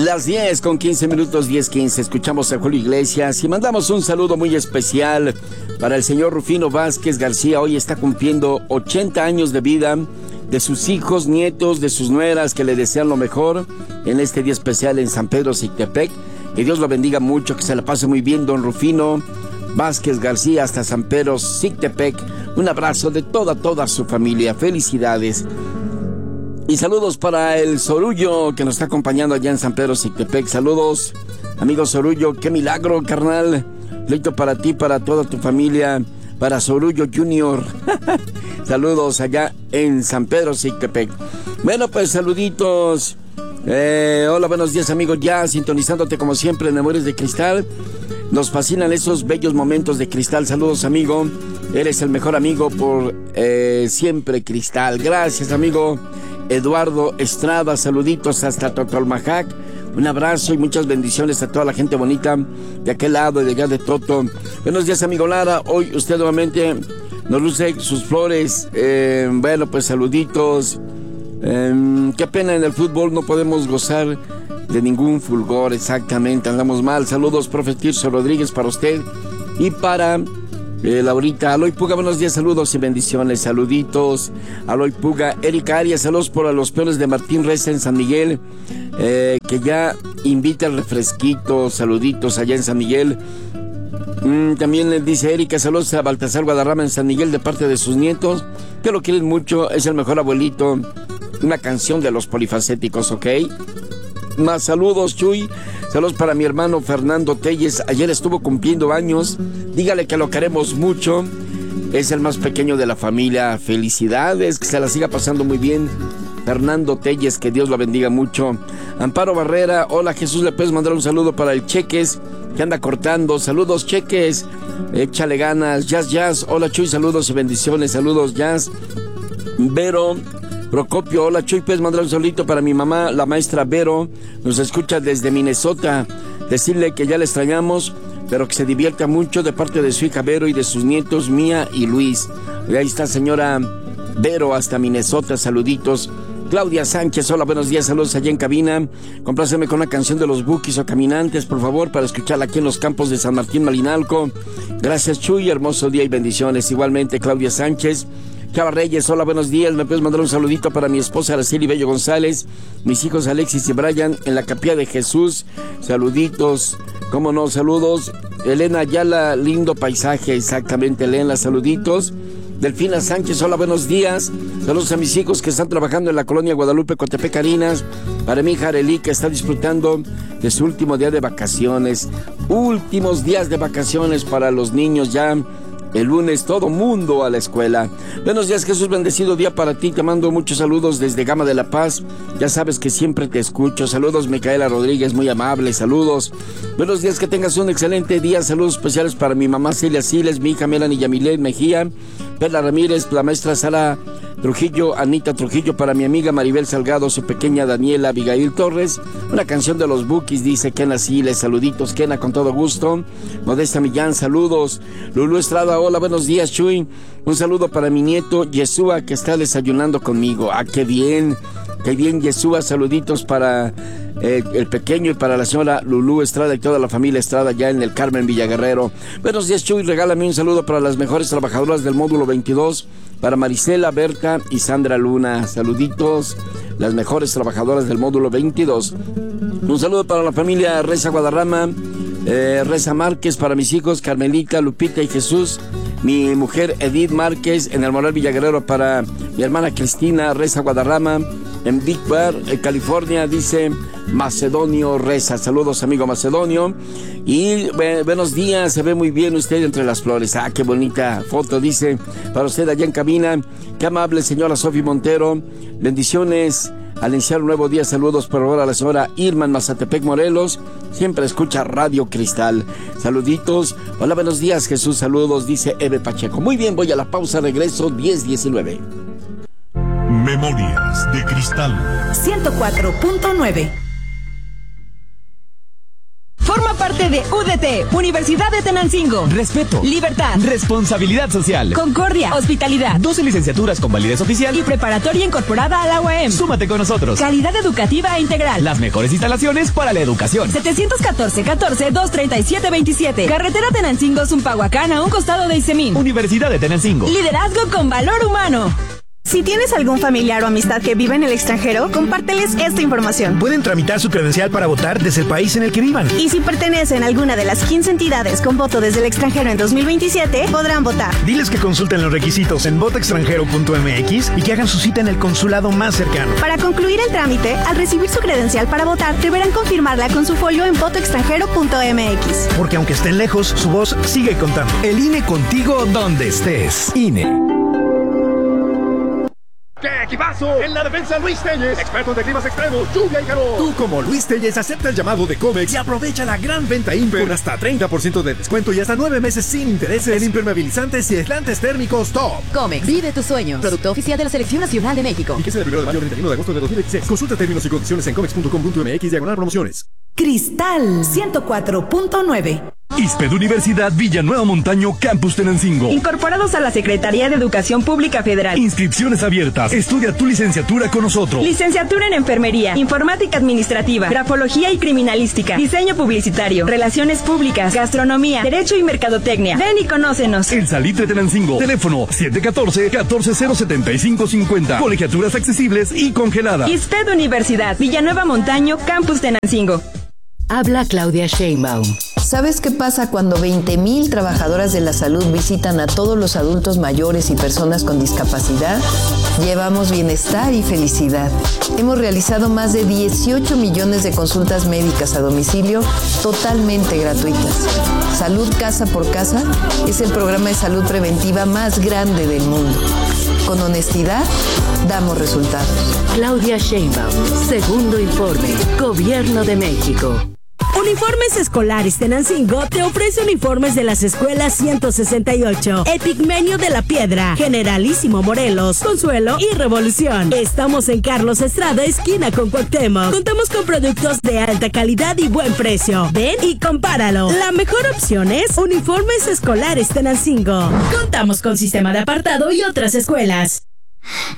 Las 10:15, 10:15. Escuchamos a Julio Iglesias y mandamos un saludo muy especial para el señor Rufino Vázquez García. Hoy está cumpliendo 80 años de vida, de sus hijos, nietos, de sus nueras que le desean lo mejor en este día especial en San Pedro Sictepec. Que Dios lo bendiga mucho, que se la pase muy bien, don Rufino Vázquez García, hasta San Pedro Sictepec. Un abrazo de toda su familia. Felicidades. Y saludos para el Sorullo, que nos está acompañando allá en San Pedro Sictepec. Saludos, amigo Sorullo. Qué milagro, carnal. Leito para ti, para toda tu familia, para Sorullo Junior. Saludos allá en San Pedro Sictepec. Bueno, pues saluditos. Hola, buenos días, amigos. Ya sintonizándote como siempre en Memorias de Cristal. Nos fascinan esos bellos momentos de Cristal. Saludos, amigo. Eres el mejor amigo por siempre, Cristal. Gracias, amigo Eduardo Estrada. Saluditos hasta Totolmajac. Un abrazo y muchas bendiciones a toda la gente bonita de aquel lado, de allá de Toto. Buenos días, amigo Lara. Hoy usted nuevamente nos luce sus flores. Bueno, pues saluditos. Qué pena, en el fútbol no podemos gozar de ningún fulgor. Exactamente, andamos mal. Saludos, profe Tirso Rodríguez, para usted y para Laurita. Aloy Puga, buenos días, saludos y bendiciones. Saluditos, Aloy Puga. Erika Arias, saludos por los peones de Martín Reza en San Miguel, que ya invita el refresquito. Saluditos allá en San Miguel. También le dice Erika, saludos a Baltasar Guadarrama en San Miguel de parte de sus nietos, que lo quieren mucho, es el mejor abuelito. Una canción de los Polifacéticos, ¿ok? Más saludos, Chuy. Saludos para mi hermano Fernando Telles. Ayer estuvo cumpliendo años. Dígale que lo queremos mucho. Es el más pequeño de la familia. Felicidades, que se la siga pasando muy bien. Fernando Telles, que Dios lo bendiga mucho. Amparo Barrera, hola Jesús, ¿le puedes mandar un saludo para el Cheques, que anda cortando? Saludos, Cheques. Échale ganas. Jazz. Hola, Chuy, saludos y bendiciones. Saludos, Jazz. Vero Procopio, hola Chuy, puedes mandar un saludito para mi mamá, la maestra Vero, nos escucha desde Minnesota. Decirle que ya le extrañamos, pero que se divierta mucho de parte de su hija Vero y de sus nietos Mía y Luis. Y ahí está señora Vero hasta Minnesota, saluditos. Claudia Sánchez, hola, buenos días, saludos allá en cabina. Compláceme con una canción de los Bukis o Caminantes, por favor, para escucharla aquí en los campos de San Martín Malinalco. Gracias, Chuy, hermoso día y bendiciones. Igualmente, Claudia Sánchez. Chava Reyes, hola, buenos días. ¿Me puedes mandar un saludito para mi esposa Araceli Bello González, mis hijos Alexis y Brian en la Capilla de Jesús? Saluditos, cómo no, saludos. Elena Ayala, lindo paisaje, exactamente, Elena, saluditos. Delfina Sánchez, hola, buenos días. Saludos a mis hijos que están trabajando en la colonia Guadalupe, Cotepec, Harinas. Para mi hija Arely, que está disfrutando de su último día de vacaciones. Últimos días de vacaciones para los niños ya. El lunes todo mundo a la escuela. Buenos días, Jesús, bendecido día para ti. Te mando muchos saludos desde Gama de la Paz. Ya sabes que siempre te escucho. Saludos, Micaela Rodríguez, muy amable. Saludos. Buenos días, que tengas un excelente día. Saludos especiales para mi mamá Celia Siles, mi hija Melanie Yamilet Mejía, Perla Ramírez, la maestra Sara Trujillo, Anita Trujillo, para mi amiga Maribel Salgado, su pequeña Daniela Abigail Torres. Una canción de los Bukis, dice Kena Siles. Saluditos, Kena, con todo gusto. Modesta Millán, saludos. Lulú Estrada, hola, buenos días, Chuy. Un saludo para mi nieto Yeshua, que está desayunando conmigo. Ah, qué bien, Yeshua. Saluditos para el pequeño y para la señora Lulú Estrada y toda la familia Estrada ya en el Carmen Villaguerrero. Buenos días, Chuy. Regálame un saludo para las mejores trabajadoras del módulo 22, para Marisela, Berta y Sandra Luna. Saluditos, las mejores trabajadoras del módulo 22. Un saludo para la familia Reza Guadarrama, Reza Márquez, para mis hijos Carmelita, Lupita y Jesús. Mi mujer Edith Márquez en el Moral Villaguerrero, para mi hermana Cristina Reza Guadarrama en Big Bear, California, dice Macedonio Reza. Saludos, amigo Macedonio. Y buenos días, se ve muy bien usted entre las flores. Ah, qué bonita foto, dice, para usted allá en cabina. Qué amable señora Sofi Montero. Bendiciones al iniciar un nuevo día. Saludos por ahora a la señora Irma en Mazatepec, Morelos. Siempre escucha Radio Cristal. Saluditos. Hola, buenos días, Jesús. Saludos, dice Eve Pacheco. Muy bien, voy a la pausa, regreso 10:19. Memorias de Cristal 104.9. Forma parte de UDT, Universidad de Tenancingo. Respeto, libertad, responsabilidad social, concordia, hospitalidad, 12 licenciaturas con validez oficial y preparatoria incorporada a la UAM. Súmate con nosotros. Calidad educativa integral. Las mejores instalaciones para la educación. 714-14-237-27. Carretera Tenancingo-Zumpahuacán, a un costado de Isemín. Universidad de Tenancingo. Liderazgo con valor humano. Si tienes algún familiar o amistad que vive en el extranjero, compárteles esta información. Pueden tramitar su credencial para votar desde el país en el que vivan. Y si pertenecen a alguna de las 15 entidades con voto desde el extranjero en 2027, podrán votar. Diles que consulten los requisitos en votoextranjero.mx y que hagan su cita en el consulado más cercano. Para concluir el trámite, al recibir su credencial para votar, deberán confirmarla con su folio en votoextranjero.mx. Porque aunque estén lejos, su voz sigue contando. El INE contigo donde estés. INE. ¡Qué equipazo! En la defensa, Luis Telles, expertos de climas extremos, lluvia y calor. Tú, como Luis Telles, acepta el llamado de Comex y aprovecha la gran venta Imper con hasta 30% de descuento y hasta 9 meses sin intereses en impermeabilizantes y aislantes térmicos top. Comex, vive tus sueños. Producto oficial de la Selección Nacional de México. Fíjese del 1 de mayo al 31 de agosto de 2016. Consulta términos y condiciones en comex.com.mx/promociones. Cristal 104.9. ISPED Universidad Villanueva Montaño Campus Tenancingo. Incorporados a la Secretaría de Educación Pública Federal. Inscripciones abiertas. Estudia tu licenciatura con nosotros. Licenciatura en Enfermería, Informática Administrativa, Grafología y Criminalística, Diseño Publicitario, Relaciones Públicas, Gastronomía, Derecho y Mercadotecnia. Ven y conócenos. El Salitre Tenancingo. Teléfono 714-1407550. Colegiaturas accesibles y congeladas. ISPED Universidad Villanueva Montaño Campus Tenancingo. Habla Claudia Sheinbaum. ¿Sabes qué pasa cuando 20,000 trabajadoras de la salud visitan a todos los adultos mayores y personas con discapacidad? Llevamos bienestar y felicidad. Hemos realizado más de 18 millones de consultas médicas a domicilio totalmente gratuitas. Salud Casa por Casa es el programa de salud preventiva más grande del mundo. Con honestidad, damos resultados. Claudia Sheinbaum, segundo informe, Gobierno de México. Uniformes Escolares Tenancingo te ofrece uniformes de las escuelas 168, Epigmenio de la Piedra, Generalísimo Morelos, Consuelo y Revolución. Estamos en Carlos Estrada, esquina con Cuauhtémoc. Contamos con productos de alta calidad y buen precio. Ven y compáralo. La mejor opción es Uniformes Escolares Tenancingo. Contamos con sistema de apartado y otras escuelas.